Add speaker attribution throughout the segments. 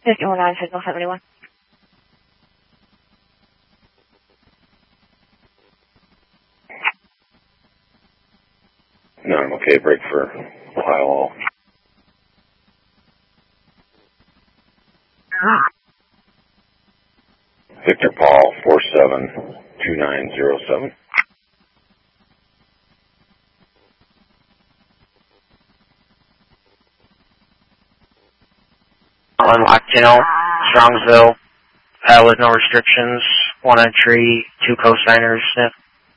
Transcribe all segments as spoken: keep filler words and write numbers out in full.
Speaker 1: fifty-one nine, signal seventy-one.
Speaker 2: No, I'm okay. Break for Ohio All. Victor Paul, four seven two nine zero seven.
Speaker 3: On Locktail, Strongsville, uh, with no restrictions, one entry, two cosigners, sniff.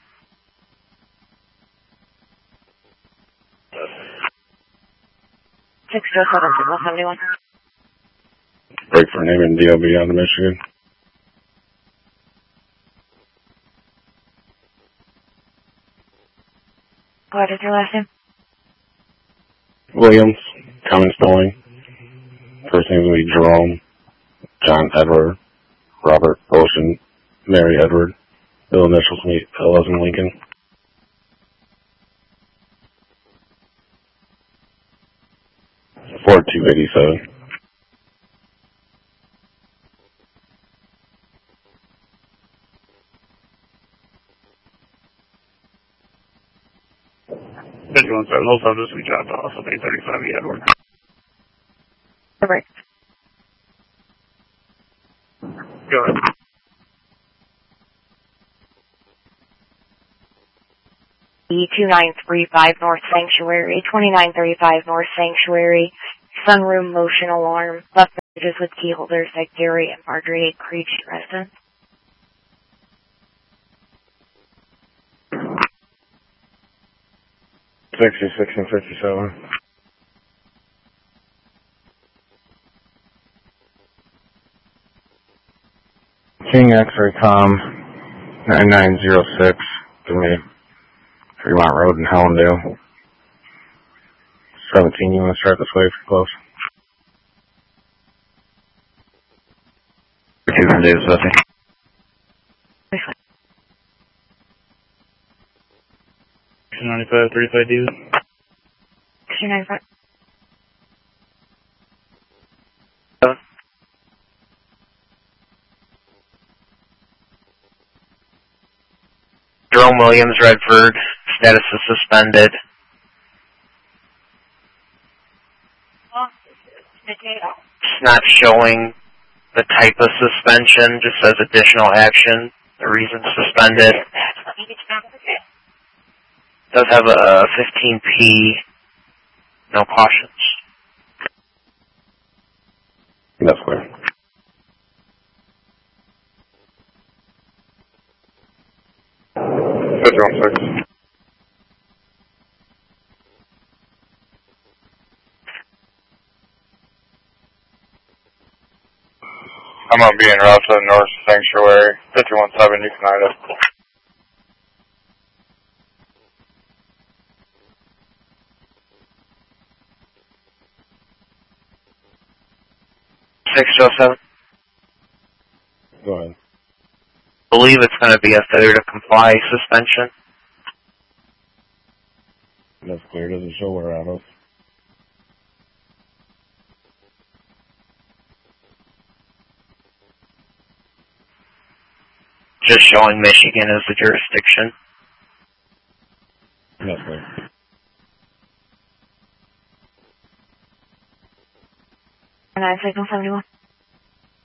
Speaker 1: six zero seven, signal seventy-one.
Speaker 2: Break for name and D O B out of Michigan.
Speaker 1: What is your last name?
Speaker 2: Williams, common spelling. First name will be Jerome, John Edward, Robert Ocean, Mary Edward. Middle initials meet eleven Lincoln. Four two eighty seven.
Speaker 4: fifty-one seven, hold on, just reach out to us at eight thirty-five Edward.
Speaker 1: Correct.
Speaker 4: Go ahead.
Speaker 1: E two nine three five North Sanctuary, twenty-nine thirty-five North Sanctuary, sunroom motion alarm, left messages with key holders like Gary and Marjorie Creech residents.
Speaker 2: sixty-six and fifty-seven. King X-ray com nine nine zero six. Give me Fremont Road in Hellendale. seventeen units right this way if you're close.
Speaker 5: Two from Davis, Bessie.
Speaker 4: ninety-five thirty-five Davis.
Speaker 1: two nine five.
Speaker 3: Jerome Williams, Redford, status is suspended. It's not showing the type of suspension, just says additional action, the reason suspended. Does have a fifteen P, no cautions.
Speaker 2: That's clear. fifty-one six.
Speaker 6: I'm going to be in route to the North Sanctuary, fifty-one seven, you can hide it.
Speaker 3: six oh seven.
Speaker 2: Go ahead.
Speaker 3: I believe it's going to be a failure to comply suspension.
Speaker 2: That's clear. Doesn't show where out of.
Speaker 3: Just showing Michigan as the jurisdiction.
Speaker 2: That's clear.
Speaker 1: nine signal seventy-one.